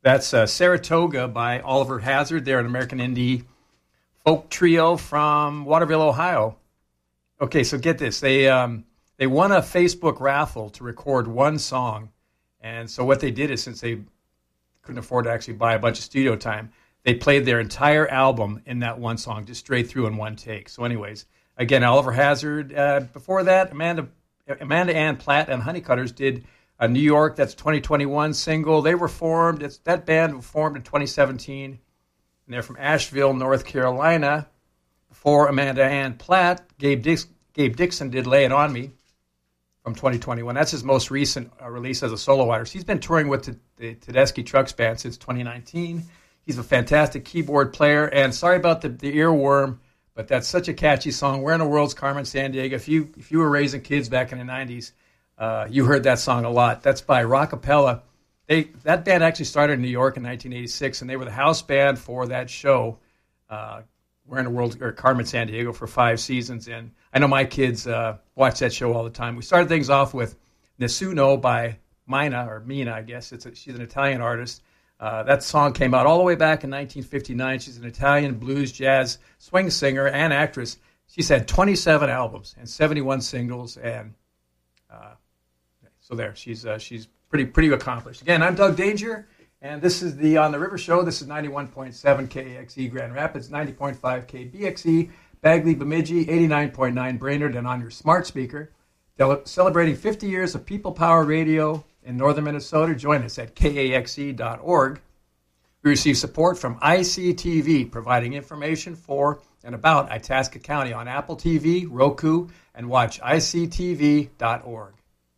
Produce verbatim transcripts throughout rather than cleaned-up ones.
That's uh, Saratoga by Oliver Hazard. They're an American indie folk trio from Waterville, Ohio. Okay, so get this. They um, they won a Facebook raffle to record one song. And so what they did is, since they couldn't afford to actually buy a bunch of studio time, they played their entire album in that one song, just straight through in one take. So anyways, again, Oliver Hazard. Uh, before that, Amanda Amanda Ann Platt and Honeycutters did a New York, that's twenty twenty-one single. They were formed, it's, that band was formed in twenty seventeen, and they're from Asheville, North Carolina. Before Amanda Ann Platt, Gabe, Dix, Gabe Dixon did Lay It On Me from twenty twenty-one. That's his most recent uh, release as a solo artist. He's been touring with the, the Tedeschi Trucks Band since twenty nineteen. He's a fantastic keyboard player, and sorry about the, the earworm, but that's such a catchy song. Where in the World's Carmen Sandiego? If you if you were raising kids back in the nineties, uh, you heard that song a lot. That's by Rockapella. They that band actually started in New York in nineteen eighty-six, and they were the house band for that show, uh, Where in the World, or Carmen Sandiego, for five seasons. And I know my kids uh, watch that show all the time. We started things off with Nessuno by Mina, or Mina, I guess. It's a, she's an Italian artist. Uh, that song came out all the way back in nineteen fifty-nine. She's an Italian blues, jazz, swing singer and actress. She's had twenty-seven albums and seventy-one singles, and uh, so there, she's uh, she's pretty pretty accomplished. Again, I'm Doug Danger, and this is the On the River Show. This is ninety-one point seven K A X E Grand Rapids, ninety point five K B X E Bagley Bemidji, eighty-nine point nine Brainerd, and on your smart speaker. Celebrating fifty years of People Power Radio in northern Minnesota. Join us at K A X E dot org. We receive support from I C T V, providing information for and about Itasca County on Apple T V, Roku, and watch I C T V dot org.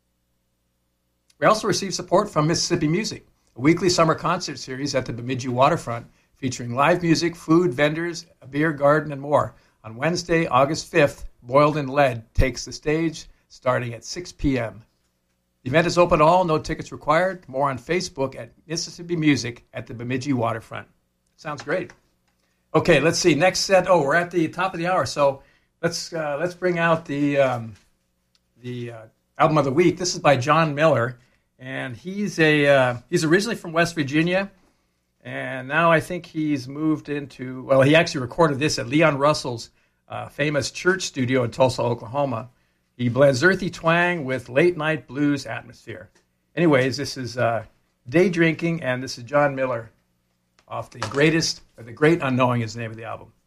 We also receive support from Mississippi Music, a weekly summer concert series at the Bemidji Waterfront featuring live music, food, vendors, a beer garden, and more. On Wednesday, August fifth, Boiled in Lead takes the stage starting at six p.m. The event is open to all, no tickets required. More on Facebook at Mississippi Music at the Bemidji Waterfront. Sounds great. Okay, let's see. Next set. Oh, we're at the top of the hour, so let's uh, let's bring out the um, the uh, album of the week. This is by John Miller, and he's a uh, he's originally from West Virginia, and now I think he's moved into. Well, he actually recorded this at Leon Russell's uh, famous church studio in Tulsa, Oklahoma. He blends earthy twang with late-night blues atmosphere. Anyways, this is uh, Day Drinking, and this is John Miller off The Greatest, or The Great Unknowing is the name of the album.